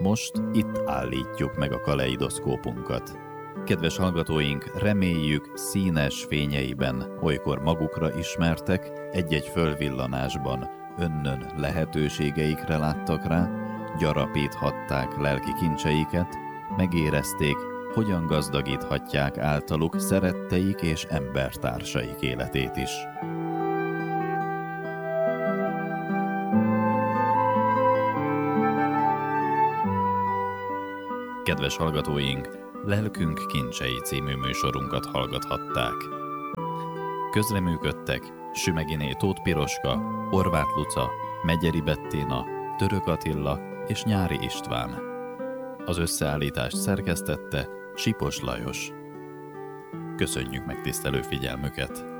Most itt állítjuk meg a kaleidoszkópunkat. Kedves hallgatóink, reméljük színes fényeiben olykor magukra ismertek, egy-egy fölvillanásban önnön lehetőségeikre láttak rá, gyarapíthatták lelki kincseiket, megérezték, hogyan gazdagíthatják általuk szeretteik és embertársaik életét is. Kedves hallgatóink, Lelkünk kincsei című műsorunkat hallgathatták. Közreműködtek Sümeghiné Tóth Piroska, Horváth Luca, Megyeri Bettina, Török Attila és Nyári István. Az összeállítást szerkesztette Sipos Lajos. Köszönjük megtisztelő figyelmüket!